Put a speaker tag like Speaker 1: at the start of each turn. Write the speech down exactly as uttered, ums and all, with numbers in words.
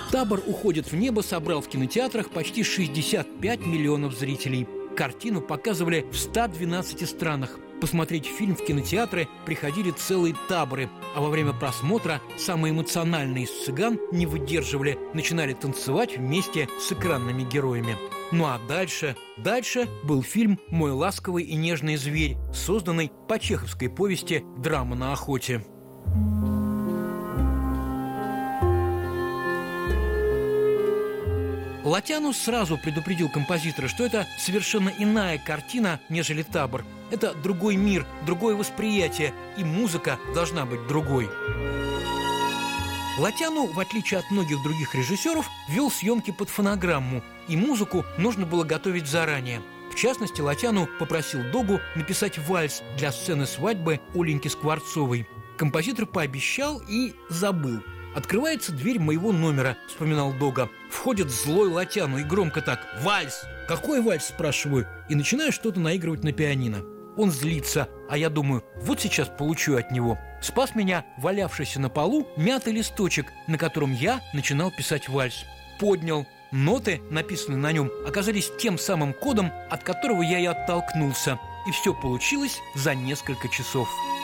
Speaker 1: «Табор уходит в небо» собрал в кинотеатрах почти шестьдесят пять миллионов зрителей. Картину показывали в ста двенадцати странах. Посмотреть фильм в кинотеатры приходили целые таборы, а во время просмотра самые эмоциональные из цыган не выдерживали, начинали танцевать вместе с экранными героями. Ну а дальше, дальше был фильм «Мой ласковый и нежный зверь», созданный по чеховской повести «Драма на охоте». Латянус сразу предупредил композитора, что это совершенно иная картина, нежели «Табор». Это другой мир, другое восприятие, и музыка должна быть другой. Латяну, в отличие от многих других режиссеров, вел съемки под фонограмму, и музыку нужно было готовить заранее. В частности, Латяну попросил Догу написать вальс для сцены свадьбы Оленьки Скворцовой. Композитор пообещал и забыл. «Открывается дверь моего номера», — вспоминал Дога. Входит злой Латяну и громко так: «Вальс!» «Какой вальс?» — спрашиваю, и начинаю что-то наигрывать на пианино. Он злится, а я думаю, вот сейчас получу от него. Спас меня валявшийся на полу мятый листочек, на котором я начинал писать вальс. Поднял. Ноты, написанные на нем, оказались тем самым кодом, от которого я и оттолкнулся. И все получилось за несколько часов.